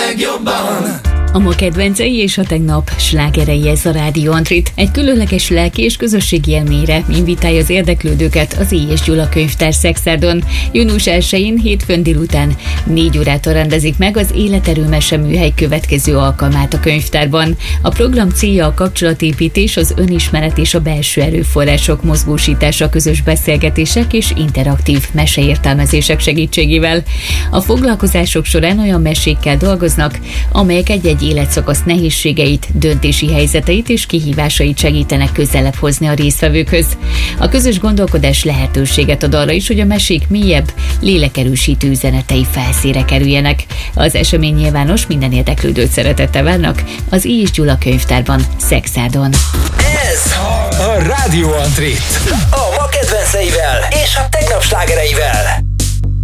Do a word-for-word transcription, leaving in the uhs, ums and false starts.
legjobban. A ma kedvencei és a tegnap slágerei, ez a Rádió Antrit. Egy különleges lelki és közösségi élményre invitálja az érdeklődőket az Éjes Gyula Könyvtár Szexárdon. június elsején hétfőn délután négy órától rendezik meg az Életerő Meseműhely következő alkalmát a könyvtárban. A program célja a kapcsolatépítés, az önismeret és a belső erőforrások mozgósítása, közös beszélgetések és interaktív meseértelmezések segítségével. A foglalkozások során olyan mesékkel dolgoznak, amelyek egy-egy életszakasz nehézségeit, döntési helyzeteit és kihívásait segítenek közelebb hozni a résztvevőkhöz. A közös gondolkodás lehetőséget ad arra is, hogy a mesék mélyebb, lélekerősítő üzenetei felszínre kerüljenek. Az esemény nyilvános, minden érdeklődőt szeretettel várnak az Éjes Gyula Könyvtárban, Szexárdon. Ez a Rádió Antrit. A ma kedvenceivel és a tegnap slágereivel.